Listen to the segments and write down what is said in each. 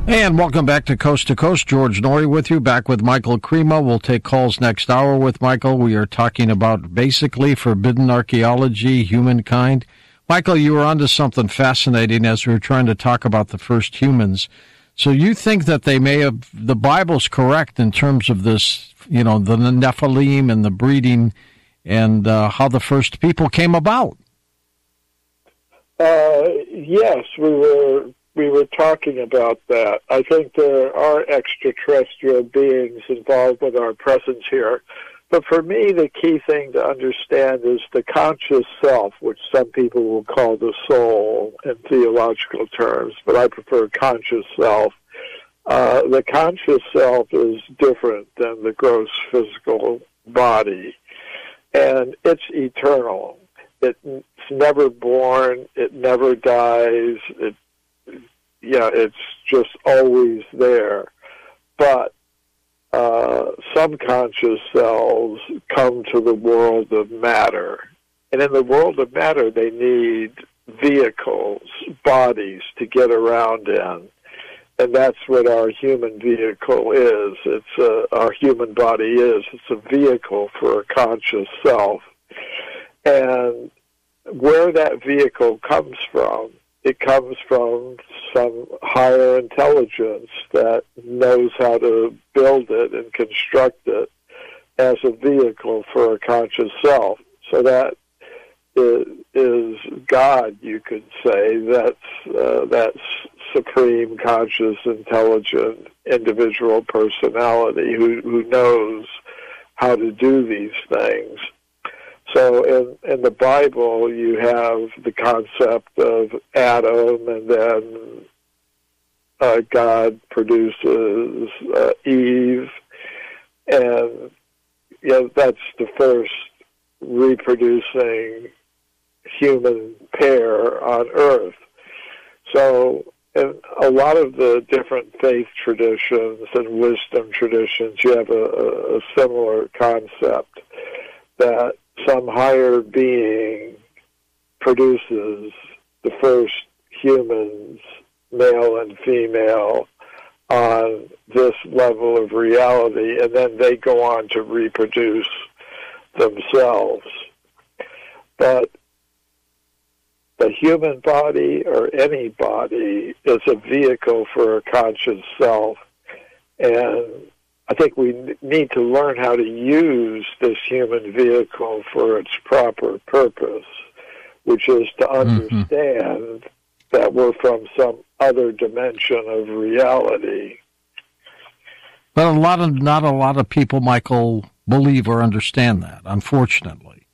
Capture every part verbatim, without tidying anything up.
And welcome back to Coast to Coast. George Noory with you, back with Michael Cremo. We'll take calls next hour with Michael. We are talking about basically forbidden archaeology, humankind. Michael, you were onto something fascinating as we were trying to talk about the first humans. So you think that they may have, the Bible's correct in terms of this, you know, the Nephilim and the breeding and uh, how the first people came about? Uh, yes, we were... We were talking about that. I think there are extraterrestrial beings involved with our presence here. But for me, the key thing to understand is the conscious self, which some people will call the soul in theological terms, but I prefer conscious self. Uh, the conscious self is different than the gross physical body, and it's eternal. It's never born. It never dies. It Yeah, it's just always there. But uh, some conscious selves come to the world of matter. And in the world of matter, they need vehicles, bodies to get around in. And that's what our human vehicle is. It's a, our human body is. It's a vehicle for a conscious self. And where that vehicle comes from, it comes from some higher intelligence that knows how to build it and construct it as a vehicle for a conscious self. So that is, is God, you could say. That's uh, that's supreme, conscious, intelligent individual personality who, who knows how to do these things. So in, in the Bible, you have the concept of Adam, and then uh, God produces uh, Eve, and you know, that's the first reproducing human pair on Earth. So in a lot of the different faith traditions and wisdom traditions, you have a, a similar concept that some higher being produces the first humans, male and female, on this level of reality, and then they go on to reproduce themselves. But the human body, or any body, is a vehicle for a conscious self, and I think we need to learn how to use this human vehicle for its proper purpose, which is to understand mm-hmm. that we're from some other dimension of reality. But a lot of not a lot of people, Michael, believe or understand that, unfortunately.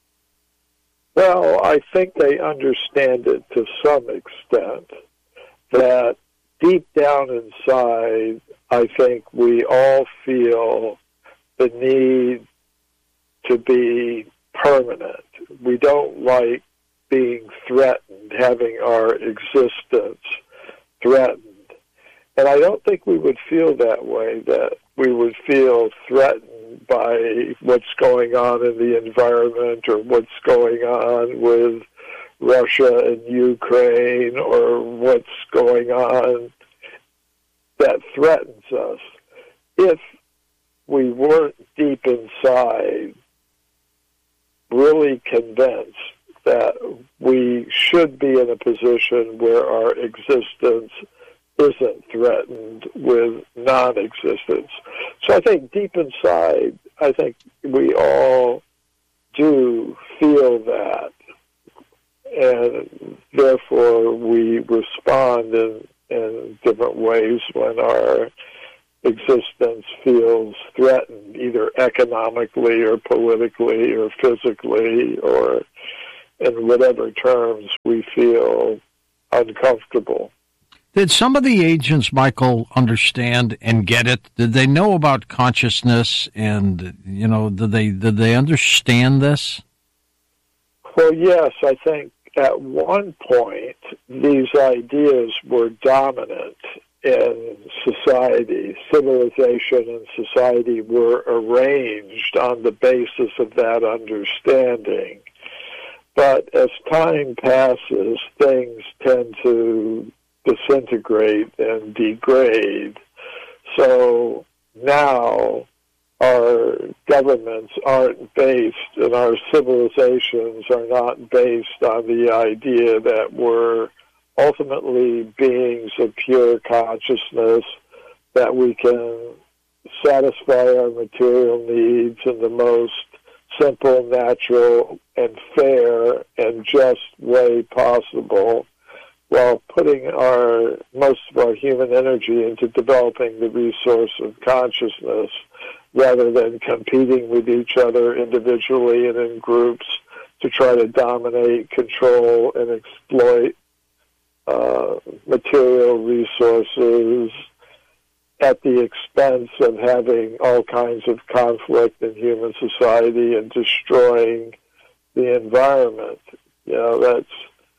Well, I think they understand it to some extent, that deep down inside, I think we all feel the need to be permanent. We don't like being threatened, having our existence threatened. And I don't think we would feel that way, that we would feel threatened by what's going on in the environment or what's going on with Russia and Ukraine or what's going on that threatens us. If we weren't deep inside really convinced that we should be in a position where our existence isn't threatened with non-existence. So I think deep inside, I think we all do feel that, and therefore we respond in in different ways when our existence feels threatened, either economically or politically or physically or in whatever terms we feel uncomfortable. Did some of the agents, Michael, understand and get it? Did they know about consciousness and, you know, did they, did they understand this? Well, yes, I think at one point, these ideas were dominant in society. Civilization and society were arranged on the basis of that understanding. But as time passes, things tend to disintegrate and degrade. So now our governments aren't based, and our civilizations are not based on the idea that we're ultimately beings of pure consciousness, that we can satisfy our material needs in the most simple, natural, and fair and just way possible, while putting our most of our human energy into developing the resource of consciousness, rather than competing with each other individually and in groups to try to dominate, control, and exploit uh, material resources at the expense of having all kinds of conflict in human society and destroying the environment. You know, that's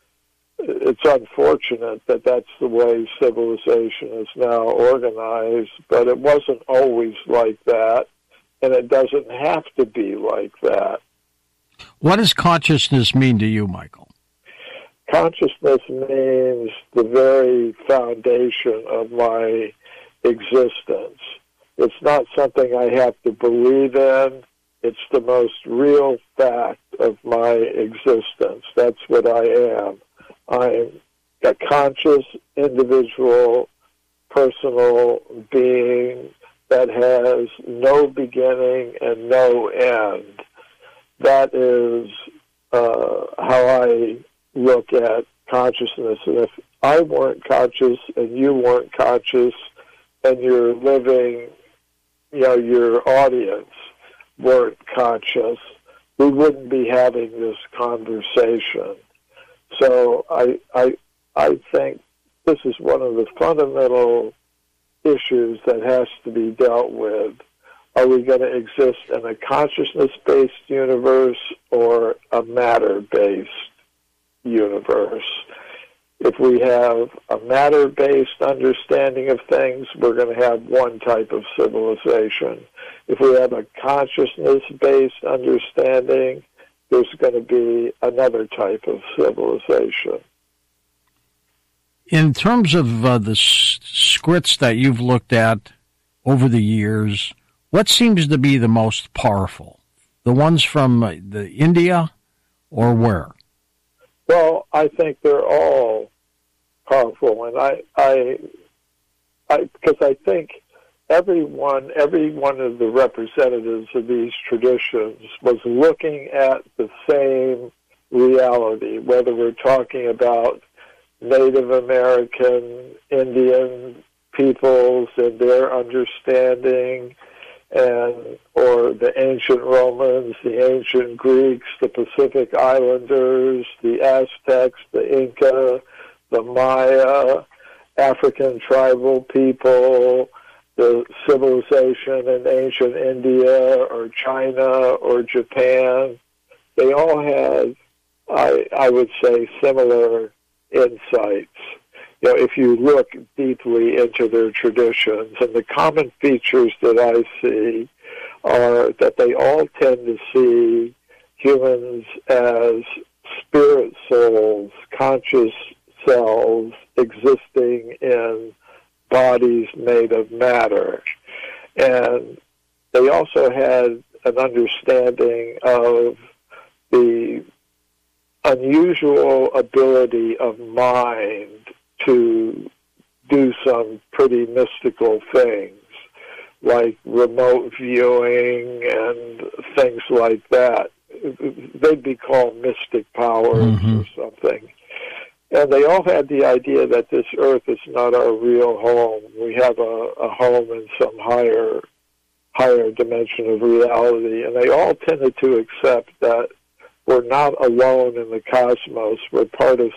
it's unfortunate that that's the way civilization is now organized, but it wasn't always like that, and it doesn't have to be like that. What does consciousness mean to you, Michael? Consciousness means the very foundation of my existence. It's not something I have to believe in. It's the most real fact of my existence. That's what I am. I'm a conscious, individual, personal being that has no beginning and no end. That is uh, how I look at consciousness. And if I weren't conscious and you weren't conscious and you're living, you know, your audience weren't conscious, we wouldn't be having this conversation. So I, I, I think this is one of the fundamental issues that has to be dealt with. Are we going to exist in a consciousness-based universe or a matter-based universe? If we have a matter-based understanding of things, we're going to have one type of civilization. If we have a consciousness-based understanding, there's going to be another type of civilization. In terms of uh, the s- scripts that you've looked at over the years, what seems to be the most powerful? The ones from uh, the India or where? Well, I think they're all powerful, and I, I, I, because I think everyone, every one of the representatives of these traditions was looking at the same reality, whether we're talking about Native American, Indian peoples and their understanding, and or the ancient Romans, the ancient Greeks, the Pacific Islanders, the Aztecs, the Inca, the Maya, African tribal people, the civilization in ancient India or China or Japan. They all had, I, I would say, similar insights. You know, if you look deeply into their traditions, and the common features that I see are that they all tend to see humans as spirit souls, conscious selves existing in bodies made of matter. And they also had an understanding of the unusual ability of mind to do some pretty mystical things, like remote viewing and things like that. They'd be called mystic powers mm-hmm. or something. And they all had the idea that this earth is not our real home. We have a, a home in some higher, higher dimension of reality. And they all tended to accept that we're not alone in the cosmos. We're part of